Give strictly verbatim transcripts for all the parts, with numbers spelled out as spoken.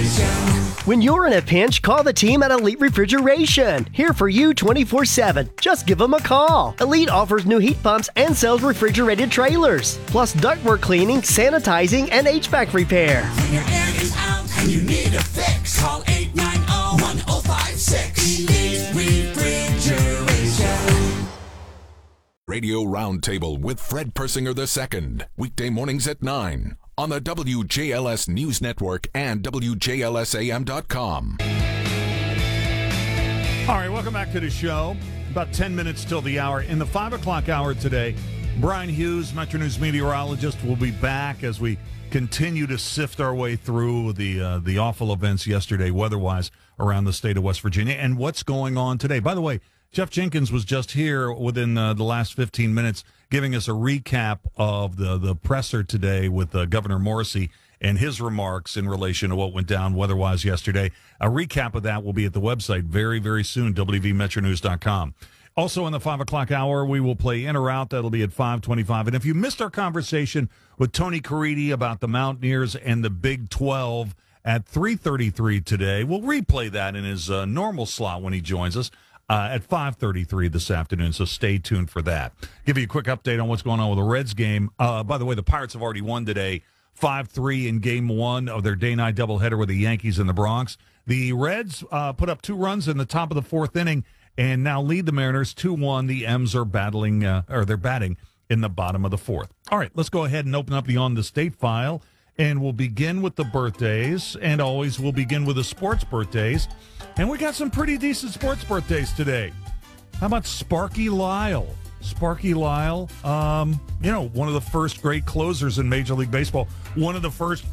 When you're in a pinch, call the team at Elite Refrigeration. Here for you twenty-four seven. Just give them a call. Elite offers new heat pumps and sells refrigerated trailers. Plus ductwork cleaning, sanitizing, and H V A C repair. When your air is out and you need a fix, call eight nine zero, one zero five six. Elite Refrigeration. Radio Roundtable with Fred Persinger the Second. Weekday mornings at nine. On the W J L S News Network and W J L S A M dot com. All right, welcome back to the show. About ten minutes till the hour. In the five o'clock hour today, Brian Hughes, Metro News meteorologist, will be back as we continue to sift our way through the uh, the awful events yesterday, weather-wise, around the state of West Virginia and what's going on today. By the way, Jeff Jenkins was just here within uh, the last fifteen minutes giving us a recap of the, the presser today with uh, Governor Morrisey and his remarks in relation to what went down weather-wise yesterday. A recap of that will be at the website very, very soon, W V Metro News dot com. Also in the five o'clock hour, we will play In or Out. That'll be at five twenty-five. And if you missed our conversation with Tony Caridi about the Mountaineers and the Big twelve at three thirty-three today, we'll replay that in his uh, normal slot when he joins us. Uh, at five thirty-three this afternoon, so stay tuned for that. Give you a quick update on what's going on with the Reds game. Uh, by the way, the Pirates have already won today, five three in game one of their day-night doubleheader with the Yankees in the Bronx. The Reds uh, put up two runs in the top of the fourth inning and now lead the Mariners two one. The M's are battling, uh, or they're batting in the bottom of the fourth. All right, let's go ahead and open up the On the State file, and we'll begin with the birthdays, and always we'll begin with the sports birthdays. And we got some pretty decent sports birthdays today. How about Sparky Lyle? Sparky Lyle, um, you know, one of the first great closers in Major League Baseball. One of the first,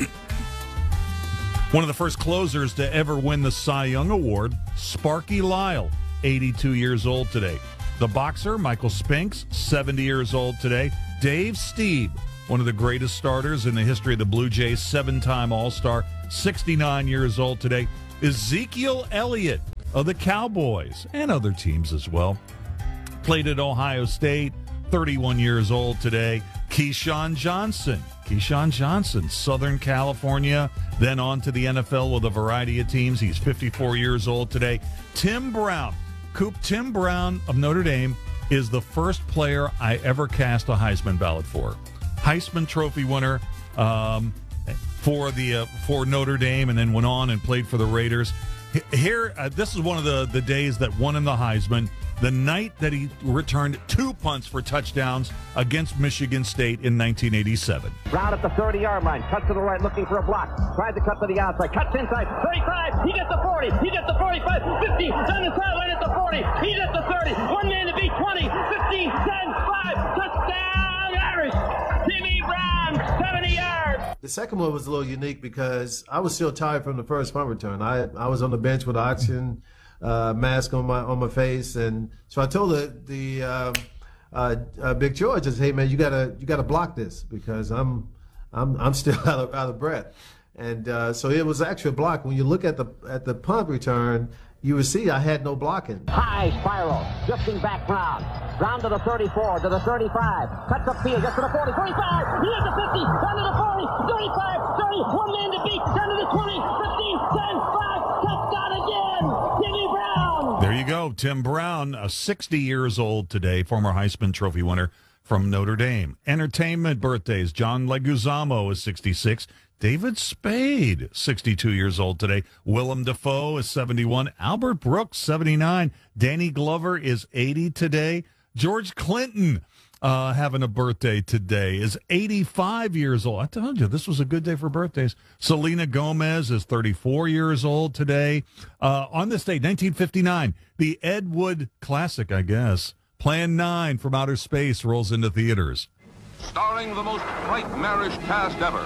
one of the first closers to ever win the Cy Young Award. Sparky Lyle, eighty-two years old today. The boxer, Michael Spinks, seventy years old today. Dave Stieb, one of the greatest starters in the history of the Blue Jays, seven-time All-Star, sixty-nine years old today. Ezekiel Elliott of the Cowboys and other teams as well. Played at Ohio State, thirty-one years old today. Keyshawn Johnson. Keyshawn Johnson, Southern California, then on to the N F L with a variety of teams. He's fifty-four years old today. Tim Brown. Coop, Tim Brown of Notre Dame is the first player I ever cast a Heisman ballot for. Heisman Trophy winner. Um... for the uh, for Notre Dame, and then went on and played for the Raiders. Here, uh, this is one of the, the days that won him the Heisman, the night that he returned two punts for touchdowns against Michigan State in nineteen eighty-seven. Brown at the thirty-yard line, cuts to the right, looking for a block. Tried to cut to the outside, cuts inside, thirty-five, he gets the forty, he gets the forty-five, fifty, down the sideline at the forty, he's at the thirty, one man to beat, twenty, fifteen, ten, five, touchdown, Irish, Timmy Brown, seventy yards. The second one was a little unique because I was still tired from the first punt return. I I was on the bench with an oxygen uh, mask on my on my face, and so I told the the um, uh, uh, Big George, I said, "Hey man, you gotta you gotta block this because I'm I'm I'm still out of out of breath." And uh, so it was actually a block. When you look at the at the punt return, you would see I had no blocking. High spiral, drifting back Brown. Brown to the thirty-four, to the thirty-five. Cuts up field, gets to the forty, forty-five. He has the fifty, down to the forty, thirty-five, thirty. One man to beat, down to the twenty, fifteen, ten, five. Touchdown again, Timmy Brown. There you go, Tim Brown, uh, sixty years old today, former Heisman Trophy winner from Notre Dame. Entertainment birthdays, John Leguizamo is sixty-six. David Spade, sixty-two years old today. Willem Dafoe is seventy-one. Albert Brooks, seventy-nine. Danny Glover is eighty today. George Clinton, uh, having a birthday today, is eighty-five years old. I told you, this was a good day for birthdays. Selena Gomez is thirty-four years old today. Uh, on this date, nineteen fifty-nine, the Ed Wood classic, I guess, Plan nine from Outer Space rolls into theaters. Starring the most nightmarish cast ever.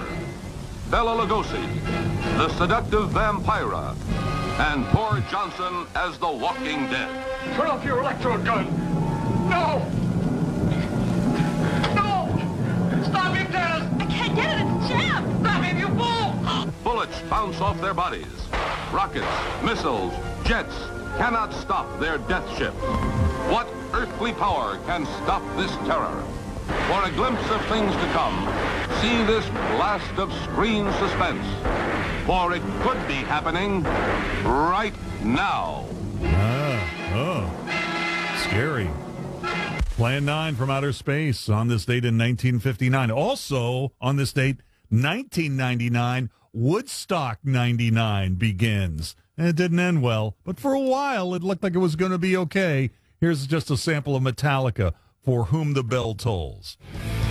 Bela Lugosi, the seductive Vampira, and Poor Johnson as the Walking Dead. Turn off your electro gun! No! No! Stop him, Dennis! I can't get it, it's jammed! Stop him, you fool! Bullets bounce off their bodies. Rockets, missiles, jets cannot stop their death ships. What earthly power can stop this terror? For a glimpse of things to come, see this blast of screen suspense. For it could be happening right now. Ah, oh, scary. Plan nine from outer space on this date in nineteen fifty-nine. Also on this date, nineteen ninety-nine, Woodstock ninety-nine begins. And it didn't end well, but for a while it looked like it was going to be okay. Here's just a sample of Metallica, For Whom the Bell Tolls.